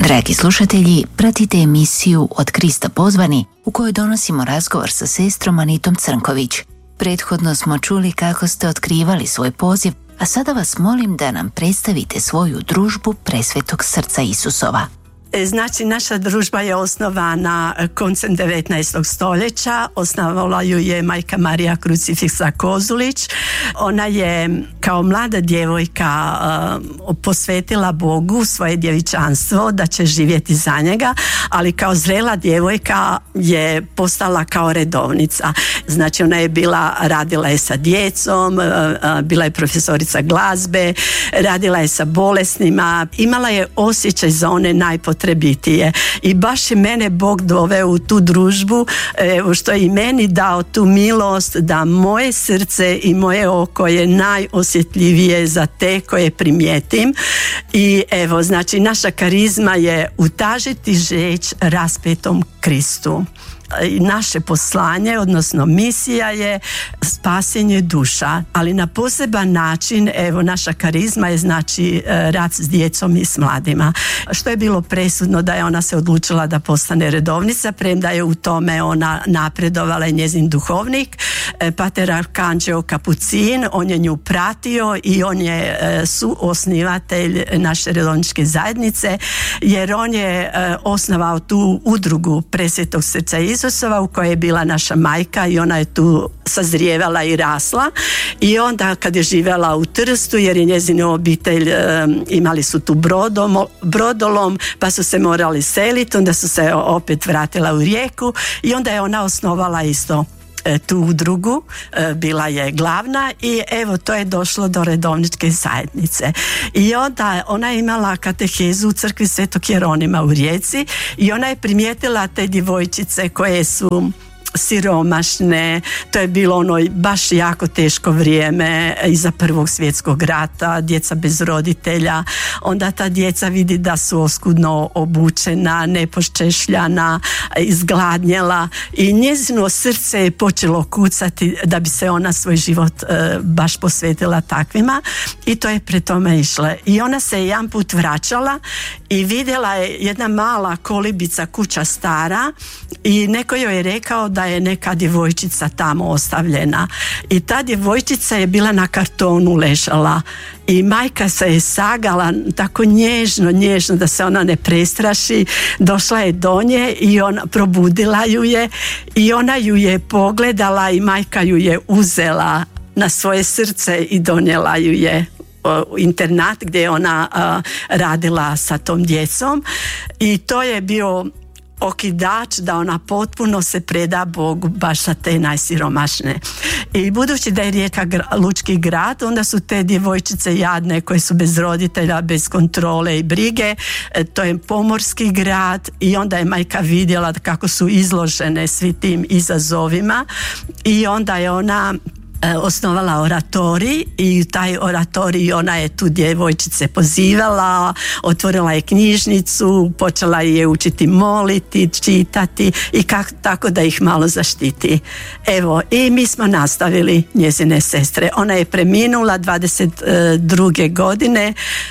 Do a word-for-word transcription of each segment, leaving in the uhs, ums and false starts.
Dragi slušatelji, pratite emisiju Od Krista pozvani u kojoj donosimo razgovor sa sestrom Anitom Crnković. Prethodno smo čuli kako ste otkrivali svoj poziv, a sada vas molim da nam predstavite svoju družbu Presvetog srca Isusova. Znači, naša družba je osnovana koncem devetnaestog stoljeća. Osnovala ju je majka Marija Krucifiksa Kozulić. Ona je kao mlada djevojka uh, posvetila Bogu svoje djevičanstvo da će živjeti za njega, ali kao zrela djevojka je postala kao redovnica. Znači, ona je bila, radila je sa djecom, uh, uh, bila je profesorica glazbe, radila je sa bolesnima, imala je osjećaj za one najpotrebitije. I baš je mene Bog doveo u tu družbu, evo, što je i meni dao tu milost da moje srce i moje oko je najosjetljivije za te koje primijetim. I evo, znači, naša karizma je utažiti žeđ raspetom Kristu. Naše poslanje, odnosno misija je spasenje duša, ali na poseban način, evo, naša karizma je znači rad s djecom i s mladima. Što je bilo presudno da je ona se odlučila da postane redovnica, premda je u tome ona napredovala i njezin duhovnik, pater Arkanđeo Kapucin, on je nju pratio i on je suosnivatelj naše redovničke zajednice, jer on je osnovao tu udrugu Presvetog srca Isusova u kojoj je bila naša majka i ona je tu sazrijevala i rasla. I onda kad je živjela u Trstu, jer je njezina obitelj um, imali su tu brodom, brodolom, pa su se morali seliti, onda su se opet vratila u Rijeku i onda je ona osnovala isto tu udrugu, bila je glavna i evo, to je došlo do redovničke zajednice. I onda ona je imala katehezu u crkvi Svetog Jeronima u Rijeci i ona je primijetila te djevojčice koje su siromašne, to je bilo ono baš jako teško vrijeme iza Prvog svjetskog rata, djeca bez roditelja, onda ta djeca vidi da su oskudno obučena, nepoščešljana, izgladnjela i njezino srce je počelo kucati da bi se ona svoj život e, baš posvetila takvima i to je pre tome išla. I ona se jedan put vraćala i vidjela je jedna mala kolibica, kuća stara, i neko joj je rekao da je neka djevojčica tamo ostavljena i ta djevojčica je bila na kartonu ležala i majka se je sagala tako nježno, nježno da se ona ne prestraši, došla je do nje i ona probudila ju je i ona ju je pogledala i majka ju je uzela na svoje srce i donijela ju je u internat gdje je ona uh, radila sa tom djecom i to je bio okidač da ona potpuno se preda Bogu baš za te najsiromašne. I budući da je Rijeka lučki grad, onda su te djevojčice jadne koje su bez roditelja, bez kontrole i brige, to je pomorski grad i onda je majka vidjela kako su izložene svi tim izazovima i onda je ona osnovala oratorij i taj oratorij ona je tu djevojčice pozivala, otvorila je knjižnicu, počela je učiti moliti, čitati i kak, tako da ih malo zaštiti. Evo, i mi smo nastavili njezine sestre. Ona je preminula dvadeset druge godine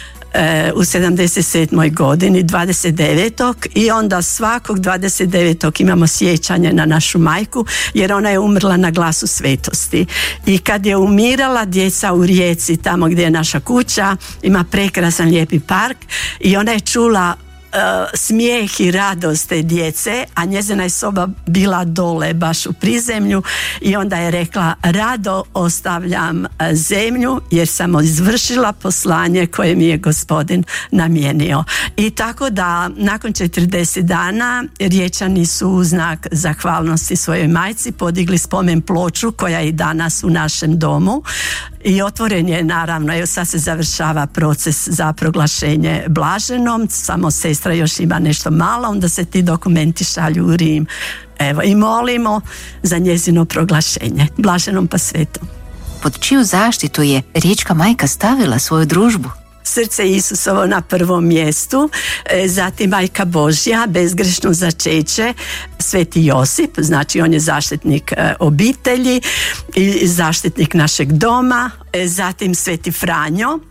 u sedamdeset sedmoj godini, dvadeset devetog i onda svakog dvadeset devetog imamo sjećanje na našu majku jer ona je umrla na Glasu svetosti. I kad je umirala, djeca u Rijeci, tamo gdje je naša kuća, ima prekrasan lijepi park i ona je čula smijeh i radost te djece, a njezina je soba bila dole baš u prizemlju i onda je rekla: rado ostavljam zemlju jer sam izvršila poslanje koje mi je Gospodin namijenio. I tako da nakon četrdeset dana Riječani su u znak zahvalnosti svojoj majci podigli spomen ploču koja je i danas u našem domu i otvoren je, naravno, evo sad se završava proces za proglašenje blaženom, samo sestra još ima nešto malo, onda se ti dokumenti šalju u Rim. Evo, i molimo za njezino proglašenje blaženom pa svetom. Pod čiju zaštitu je Riječka majka stavila svoju družbu? Srce Isusovo na prvom mjestu, zatim Majka Božja, bezgrešno začeće, Sveti Josip, znači on je zaštitnik obitelji i zaštitnik našeg doma, zatim Sveti Franjo,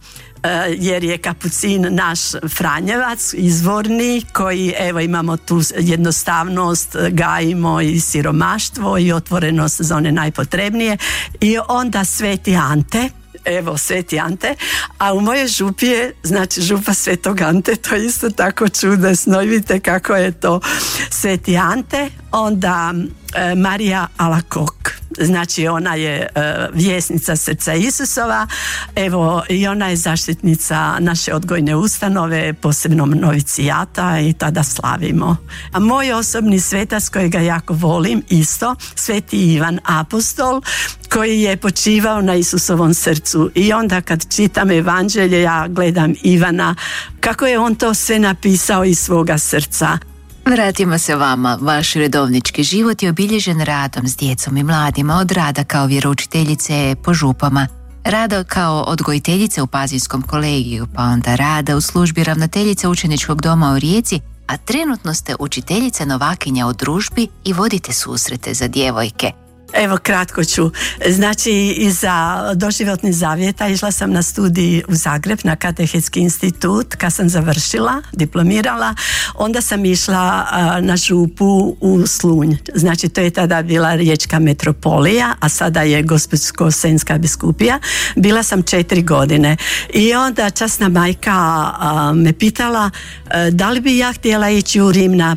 jer je kapucin naš Franjevac izvorni, koji evo imamo tu jednostavnost, gajimo i siromaštvo i otvorenost za one najpotrebnije, i onda Sveti Ante. Evo, Sveti Ante, a u mojoj župi je, znači, župa Svetog Ante, to je isto tako čudesno i vidite kako je to Sveti Ante. Onda e, Marija Alakok, znači ona je e, vjesnica Srca Isusova, evo, i ona je zaštitnica naše odgojne ustanove, posebno novicijata, i tada slavimo. A moj osobni svetac kojega jako volim isto, Sveti Ivan Apostol, koji je počivao na Isusovom srcu, i onda kad čitam evanđelje ja gledam Ivana kako je on to sve napisao iz svoga srca. Vratimo se vama. Vaš redovnički život je obilježen radom s djecom i mladima, od rada kao vjeroučiteljice po župama, rada kao odgojiteljice u Pazinskom kolegiju, pa onda rada u službi ravnateljice učeničkog doma u Rijeci, a trenutno ste učiteljica novakinja u družbi i vodite susrete za djevojke. Evo, kratko ću. Znači, iza doživotnih zavjeta išla sam na studij u Zagreb, na Katehetski institut. Kad sam završila, diplomirala, onda sam išla na župu u Slunj. Znači, to je tada bila Riječka metropolija, a sada je Gospićko-senjska biskupija. Bila sam četiri godine. I onda časna majka me pitala da li bi ja htjela ići u Rim na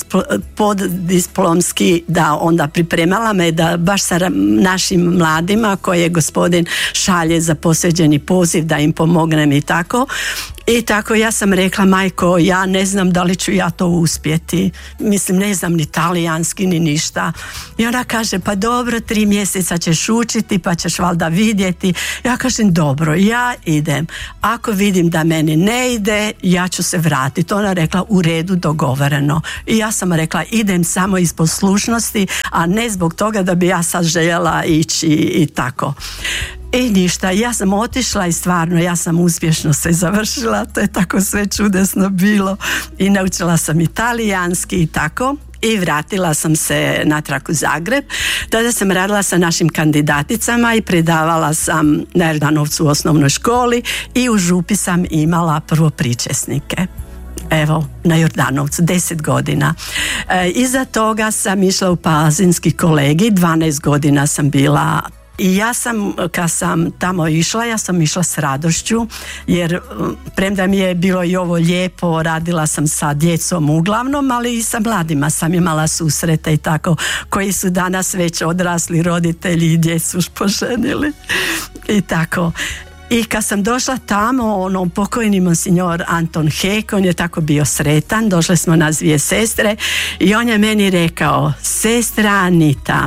poddiplomski, da onda pripremala me da baš sa našim mladima koje gospodin šalje za posveđeni poziv da im pomognem i tako. I tako ja sam rekla, majko, ja ne znam da li ću ja to uspjeti. Mislim, ne znam ni talijanski ni ništa. I ona kaže, pa dobro, tri mjeseca ćeš učiti pa ćeš valjda vidjeti. Ja kažem, dobro, ja idem. Ako vidim da meni ne ide, ja ću se vratiti. Ona rekla, u redu, dogovoreno. I ja sam rekla, idem samo iz poslušnosti, a ne zbog toga da bi ja sad željela ići i tako. I ništa, ja sam otišla i stvarno ja sam uspješno se završila, to je tako sve čudesno bilo, i naučila sam italijanski i tako, i vratila sam se natrag u Zagreb. Tada sam radila sa našim kandidaticama i predavala sam na Jordanovcu u osnovnoj školi, i u župi sam imala prvo pričesnike. Evo, na Jordanovcu, deset godina. E, iza toga sam išla u Pazinski kolegij, dvanaest godina sam bila. I ja sam, kad sam tamo išla, ja sam išla s radošću, jer premda mi je bilo i ovo lijepo, radila sam sa djecom uglavnom, ali i sa mladima sam imala susrete i tako, koji su danas već odrasli roditelji i djecu poženili i tako. I kad sam došla tamo, ono, pokojni monsignor Anton Hek, on je tako bio sretan, došle smo nas dvije sestre, i on je meni rekao, sestra Anita,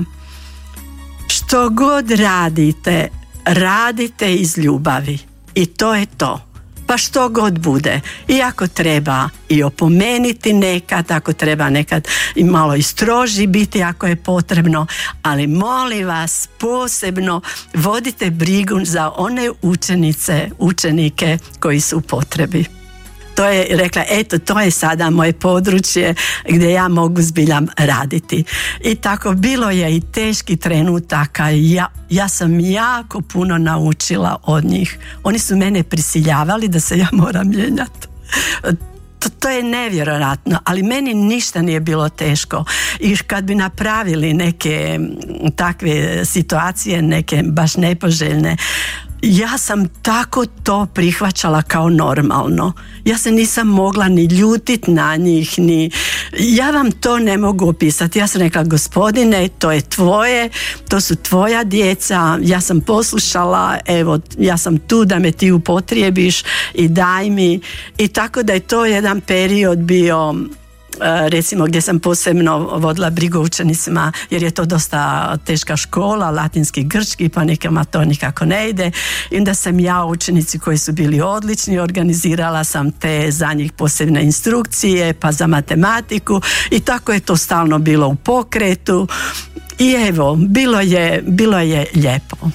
što god radite, radite iz ljubavi, i to je to. Pa što god bude, i ako treba i opomeniti nekad, ako treba nekad i malo i stroži biti ako je potrebno, ali molim vas posebno vodite brigu za one učenice, učenike koji su u potrebi. To je rekla, eto, to je sada moje područje gdje ja mogu zbiljam raditi. I tako bilo je i teški trenutaka. Ja, ja sam jako puno naučila od njih. Oni su mene prisiljavali da se ja moram mijenjati. To, to je nevjerojatno, ali meni ništa nije bilo teško. I kad bi napravili neke takve situacije, neke baš nepoželjne, ja sam tako to prihvaćala kao normalno. Ja se nisam mogla ni ljutiti na njih, ni... Ja vam to ne mogu opisati. Ja sam rekla, gospodine, to je tvoje, to su tvoja djeca, ja sam poslušala, evo, ja sam tu da me ti upotrijebiš i daj mi. I tako da je to jedan period bio, recimo, gdje sam posebno vodila brigu učenicima, jer je to dosta teška škola, latinski, grčki, pa nekama to nikako ne ide. I onda sam ja, učenici koji su bili odlični, organizirala sam te za njih posebne instrukcije, pa za matematiku, i tako je to stalno bilo u pokretu. I evo, bilo je, bilo je lijepo. I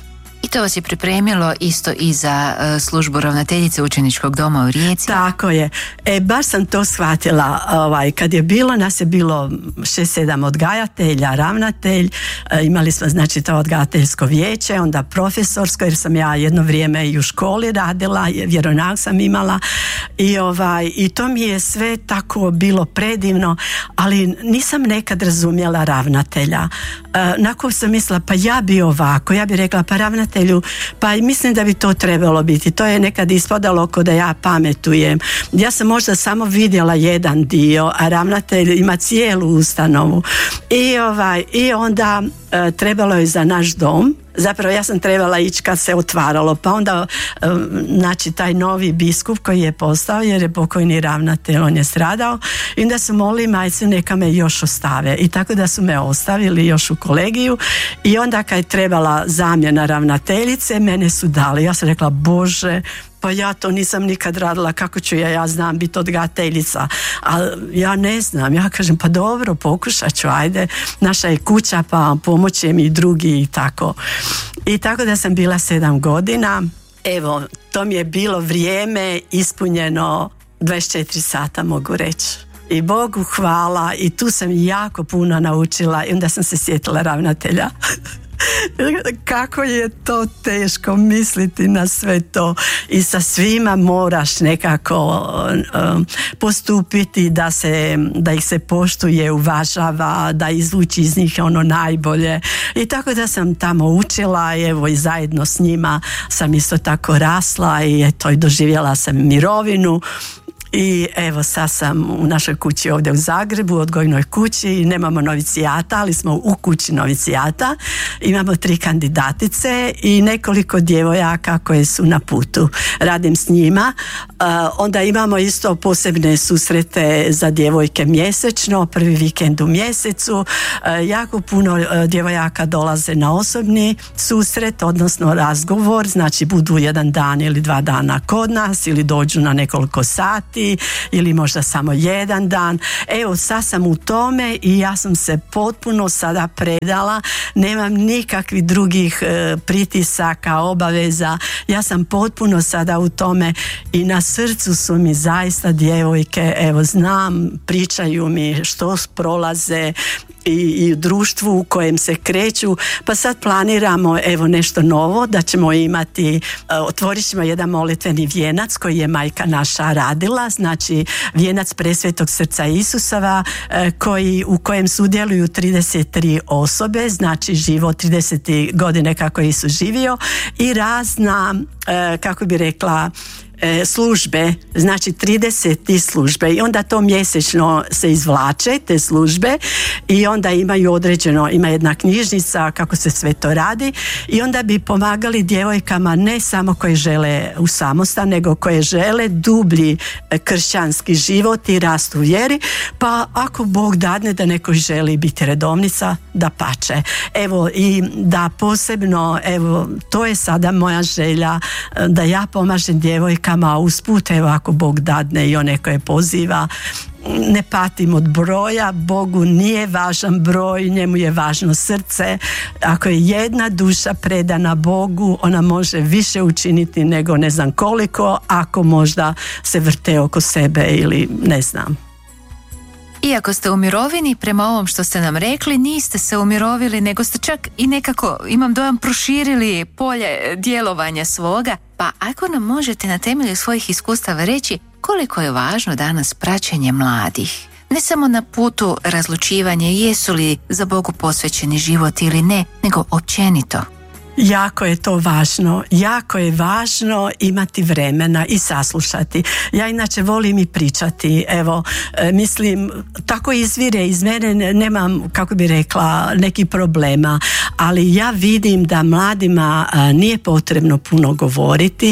I to vas je pripremilo isto i za uh, službu ravnateljice učeničkog doma u Rijeci. Tako je. E, baš sam to shvatila. Ovaj, kad je bilo, nas je bilo šest, sedam odgajatelja, ravnatelj, e, imali smo znači to odgajateljsko vijeće, onda profesorsko, jer sam ja jedno vrijeme i u školi radila, vjeronauk sam imala i, ovaj, i to mi je sve tako bilo predivno, ali nisam nekad razumjela ravnatelja. E, nakon sam mislila, pa ja bi ovako, ja bi rekla, pa ravnatelju, pa mislim da bi to trebalo biti. To je nekad ispadalo ko da ja pametujem. Ja sam možda samo vidjela jedan dio, a ravnatelj ima cijelu ustanovu. I, ovaj, i onda e, trebalo je za naš dom, zapravo ja sam trebala ići kad se otvaralo, pa onda e, znači taj novi biskup koji je postao, jer je pokojni ravnatelj, on je stradao, i onda su molili majcu neka me još ostave, i tako da su me ostavili još u kolegiju. I onda kad je trebala zamjena ravnateljice, mene su dali. Ja sam rekla, Bože, pa ja to nisam nikad radila, kako ću ja, ja znam biti odgajateljica, a ja ne znam. Ja kažem, pa dobro, pokušat ću, ajde, naša je kuća, pa pomoće mi drugi i tako. I tako da sam bila sedam godina. Evo, to mi je bilo vrijeme ispunjeno dvadeset četiri sata, mogu reći. I Bogu hvala, i tu sam jako puno naučila, i onda sam se sjetila ravnatelja. Kako je to teško misliti na sve to, i sa svima moraš nekako um, postupiti da, se, da ih se poštuje, uvažava, da izvuči iz njih ono najbolje. I tako da sam tamo učila, i evo i zajedno s njima sam isto tako rasla, i eto, i doživjela sam mirovinu. I evo, sad sam u našoj kući ovdje u Zagrebu, u odgojnoj kući, nemamo novicijata, ali smo u kući novicijata. Imamo tri kandidatice i nekoliko djevojaka koje su na putu. Radim s njima. Uh, onda imamo isto posebne susrete za djevojke mjesečno, prvi vikend u mjesecu. Uh, jako puno uh, djevojaka dolaze na osobni susret, odnosno razgovor, znači budu jedan dan ili dva dana kod nas, ili dođu na nekoliko sati, ili možda samo jedan dan. Evo, sad sam u tome i ja sam se potpuno sada predala, nemam nikakvih drugih e, pritisaka, obaveza, ja sam potpuno sada u tome, i na srcu su mi zaista djevojke, evo, znam, pričaju mi što prolaze i, i u društvu u kojem se kreću, pa sad planiramo evo nešto novo, da ćemo imati, otvorit ćemo jedan molitveni vijenac koji je majka naša radila, znači vijenac Presvetog srca Isusova, koji, u kojem sudjeluju trideset tri osobe, znači živo trideset godine kako je Isus živio, i razna, kako bi rekla, službe, znači trideset službe, i onda to mjesečno se izvlače te službe, i onda imaju određeno, ima jedna knjižnica kako se sve to radi, i onda bi pomagali djevojkama ne samo koje žele u samostan, nego koje žele dublji kršćanski život i rast u vjeri, pa ako Bog dadne da neko želi biti redovnica, da pače. Evo, i da posebno, evo, to je sada moja želja, da ja pomažem djevojkama, a usput, evo, ako Bog dadne i one koje poziva, ne patim od broja, Bogu nije važan broj, njemu je važno srce. Ako je jedna duša predana Bogu, ona može više učiniti nego ne znam koliko, ako možda se vrte oko sebe ili ne znam. Iako ste u mirovini, prema ovom što ste nam rekli, niste se umirovili, nego ste čak i nekako, imam dojam, proširili polje djelovanja svoga. Pa ako nam možete na temelju svojih iskustava reći koliko je važno danas praćenje mladih, ne samo na putu razlučivanja jesu li za Bogu posvećeni život ili ne, nego općenito. Jako je to važno, jako je važno imati vremena i saslušati. Ja inače volim i pričati, evo, mislim, tako izvire iz mene, nemam, kako bi rekla, nekih problema, ali ja vidim da mladima nije potrebno puno govoriti.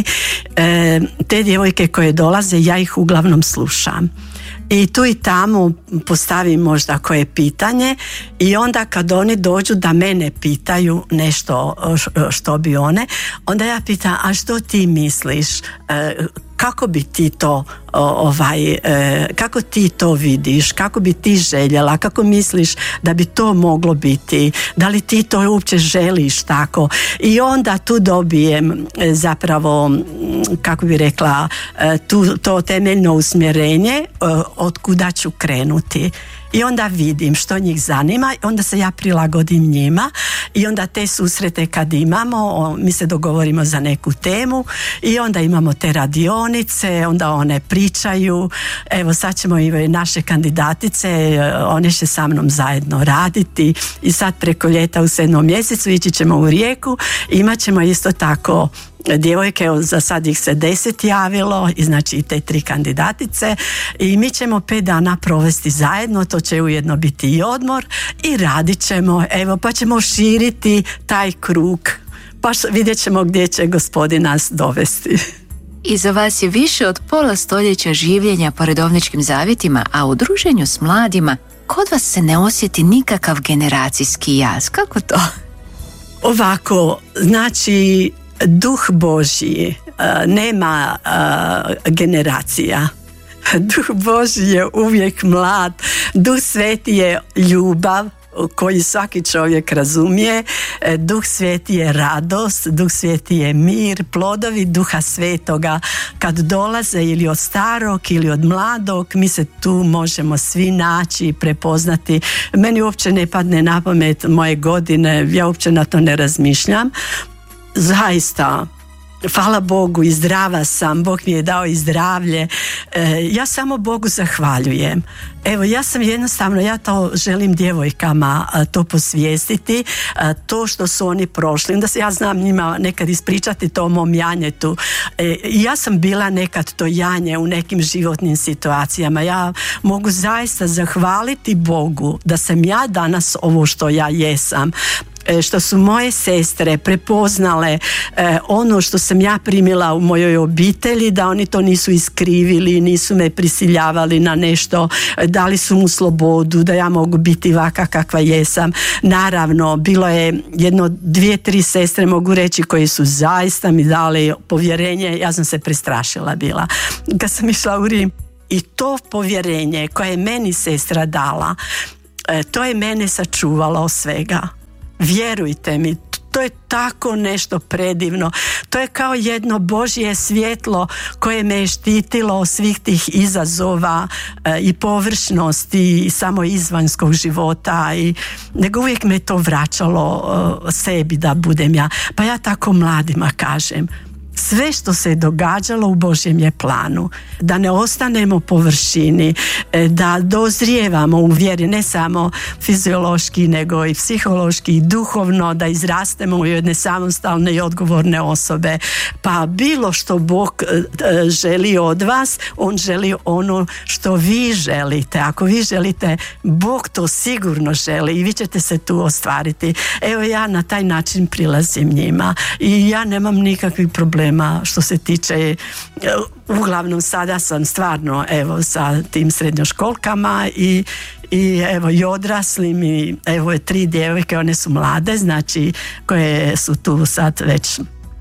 Te djevojke koje dolaze, ja ih uglavnom slušam. I tu i tamo postavim možda koje pitanje, i onda kad oni dođu da mene pitaju nešto što bi one, onda ja pitam, a što ti misliš, kako bi ti to ovaj, kako ti to vidiš, kako bi ti željela, kako misliš da bi to moglo biti, da li ti to uopće želiš tako. I onda tu dobijem zapravo, kako bi rekla, tu, to temeljno usmjerenje od kuda ću krenuti. I onda vidim što njih zanima, onda se ja prilagodim njima i onda te susrete kad imamo, mi se dogovorimo za neku temu i onda imamo te radionice, onda one pričaju, evo sad ćemo i naše kandidatice, one će sa mnom zajedno raditi i sad preko ljeta u sedmom mjesecu ići ćemo u Rijeku, imat ćemo isto tako djevojke, za sad ih se deset javilo i znači i te tri kandidatice i mi ćemo pet dana provesti zajedno, to će ujedno biti i odmor i radit ćemo, evo pa ćemo širiti taj krug, pa vidjet ćemo gdje će Gospodin nas dovesti. Iza vas je više od pola stoljeća življenja po redovničkim zavjetima, a u druženju s mladima kod vas se ne osjeti nikakav generacijski jaz. Kako to? Ovako, znači Duh Božji nema generacija. Duh Božji je uvijek mlad. Duh Sveti je ljubav koji svaki čovjek razumije. Duh Sveti je radost, Duh Sveti je mir, plodovi Duha Svetoga kad dolaze ili od starog ili od mladog, mi se tu možemo svi naći i prepoznati. Meni uopće ne padne na pamet moje godine, ja uopće na to ne razmišljam. Zaista, hvala Bogu i zdrava sam, Bog mi je dao i zdravlje. E, ja samo Bogu zahvaljujem. Evo, ja sam jednostavno, ja to želim djevojkama a, to posvijestiti, a, to što su oni prošli. Onda se ja znam njima nekad ispričati to o mom janjetu. E, ja sam bila nekad to janje u nekim životnim situacijama. Ja mogu zaista zahvaliti Bogu da sam ja danas ovo što ja jesam. Što su moje sestre prepoznale eh, ono što sam ja primila u mojoj obitelji, da oni to nisu iskrivili, nisu me prisiljavali na nešto, dali su mu slobodu da ja mogu biti ovakva kakva jesam. Naravno, bilo je jedno, dvije, tri sestre mogu reći koji su zaista mi dali povjerenje, ja sam se prestrašila bila kad sam išla u Rim. I to povjerenje koje je meni sestra dala, eh, to je mene sačuvalo od svega. Vjerujte mi, to je tako nešto predivno. To je kao jedno Božje svjetlo koje me je štitilo od svih tih izazova e, i površnosti i samo izvanjskog života, i nego uvijek me to vraćalo e, sebi da budem ja. Pa ja tako mladima kažem, sve što se je događalo u Božjem je planu, da ne ostanemo po vršini, da dozrijevamo u vjeri, ne samo fiziološki nego i psihološki i duhovno, da izrastemo u jedne samostalne i odgovorne osobe. Pa bilo što Bog želi od vas, On želi ono što vi želite. Ako vi želite, Bog to sigurno želi i vi ćete se tu ostvariti. Evo, ja na taj način prilazim njima i ja nemam nikakvih problema što se tiče, uglavnom sada sam stvarno evo sa tim srednjoškolkama i, i evo i odraslim, i evo je tri djevojke, one su mlade, znači koje su tu sad već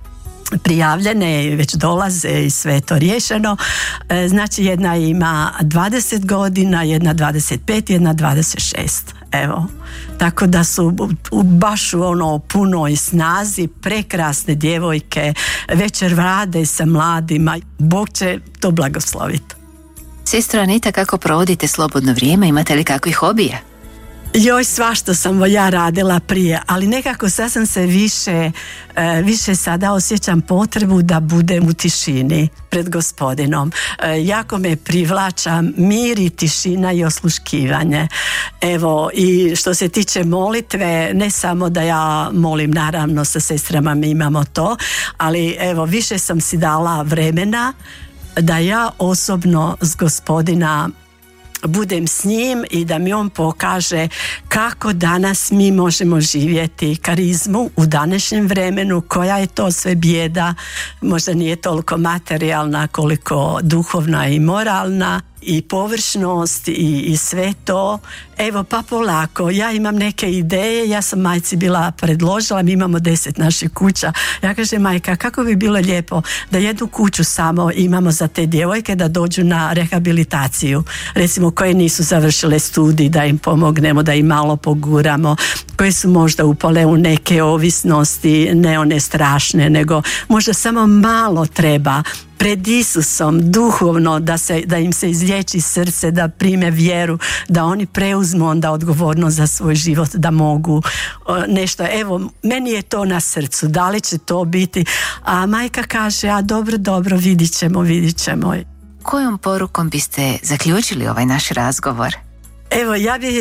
prijavljene i već dolaze i sve je to riješeno. Znači jedna ima dvadeset godina, jedna dvadeset pet, jedna dvadeset šest. Evo, tako da su u, baš u ono punoj snazi, prekrasne djevojke, večer rade sa mladima. Bog će to blagosloviti. Sestra Anita, kako provodite slobodno vrijeme? Imate li kakvih hobija? Joj, svašta sam ja radila prije, ali nekako sad sam se više, više sada osjećam potrebu da budem u tišini pred Gospodinom. Jako me privlača mir i tišina i osluškivanje. Evo, i što se tiče molitve, ne samo da ja molim, naravno sa sestrama mi imamo to, ali evo, više sam si dala vremena da ja osobno s Gospodina budem s njim i da mi on pokaže kako danas mi možemo živjeti karizmu u današnjem vremenu, koja je to sve bijeda, možda nije toliko materijalna koliko duhovna i moralna, i površnost i, i sve to. Evo pa polako, ja imam neke ideje, ja sam majci bila predložila, mi imamo deset naših kuća. Ja kažem, majka, kako bi bilo lijepo da jednu kuću samo imamo za te djevojke da dođu na rehabilitaciju, recimo koje nisu završile studij, da im pomognemo, da im malo poguramo, koje su možda upale u neke ovisnosti, ne one strašne, nego možda samo malo treba pred Isusom duhovno da, se, da im se izliječi srce, da prime vjeru, da oni preuzmu onda odgovornost za svoj život, da mogu nešto. Evo, meni je to na srcu, da li će to biti, a majka kaže, a dobro, dobro, vidit ćemo, vidit ćemo. Kojom porukom biste zaključili ovaj naš razgovor? Evo, ja bih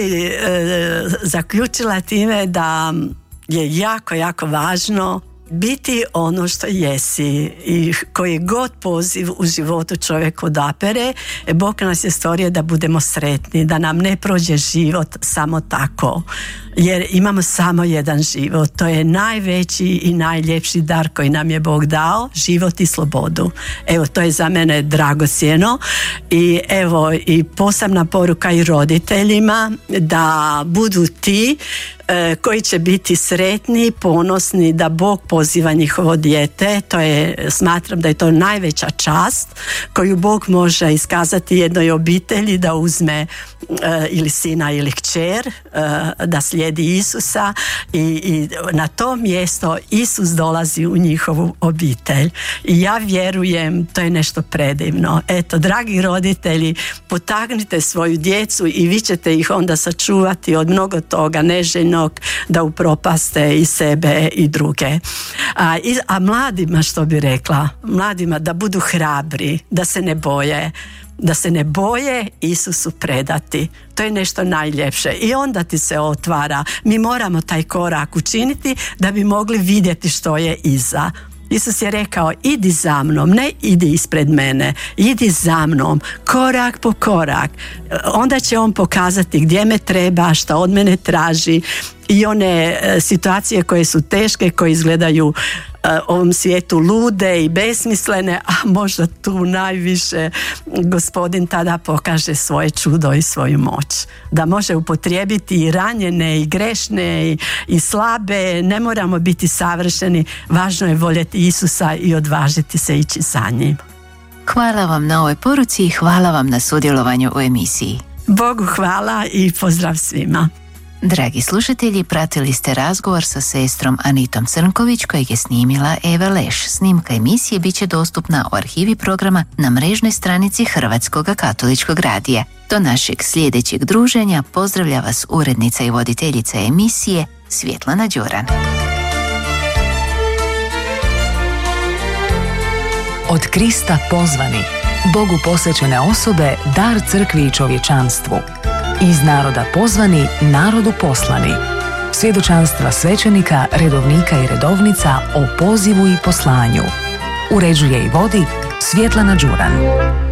e, zaključila time da je jako, jako važno biti ono što jesi i koji god poziv u životu čovjek odapere, Bog nas je stvorio da budemo sretni, da nam ne prođe život samo tako, jer imamo samo jedan život. To je najveći i najljepši dar koji nam je Bog dao, život i slobodu. Evo, to je za mene dragocjeno i evo i posebna poruka i roditeljima da budu ti koji će biti sretni, ponosni da Bog poziva njihovo dijete. To je, smatram da je to najveća čast koju Bog može iskazati jednoj obitelji, da uzme uh, ili sina ili kćer, uh, da slijedi Isusa i, i na to mjesto Isus dolazi u njihovu obitelj. I ja vjerujem, to je nešto predivno. Eto, dragi roditelji, potaknite svoju djecu i vi ćete ih onda sačuvati od mnogo toga neželjnog, da upropaste i sebe i druge. A, i, a mladima, što bi rekla, mladima da budu hrabri, da se ne boje, da se ne boje Isusu predati. To je nešto najljepše i onda ti se otvara. Mi moramo taj korak učiniti da bi mogli vidjeti što je iza. Isus je rekao, idi za mnom, ne idi ispred mene, idi za mnom, korak po korak. Onda će on pokazati gdje me treba, šta od mene traži i one situacije koje su teške, koje izgledaju ovom svijetu lude i besmislene, a možda tu najviše Gospodin tada pokaže svoje čudo i svoju moć. Da može upotrijebiti i ranjene i grešne i, i slabe, ne moramo biti savršeni, važno je voljeti Isusa i odvažiti se ići za njim. Hvala vam na ovoj poruci i hvala vam na sudjelovanju u emisiji. Bogu hvala i pozdrav svima. Dragi slušatelji, pratili ste razgovor sa sestrom Anitom Crnković kojeg je snimila Eva Leš. Snimka emisije bit će dostupna u arhivi programa na mrežnoj stranici Hrvatskog katoličkog radija. Do našeg sljedećeg druženja pozdravlja vas urednica i voditeljica emisije Svjetlana Đuran. Od Krista pozvani, Bogu posvećene osobe, dar crkvi i čovječanstvu. Iz naroda pozvani, narodu poslani. Svjedočanstva svećenika, redovnika i redovnica o pozivu i poslanju. Uređuje i vodi Svjetlana Đuran.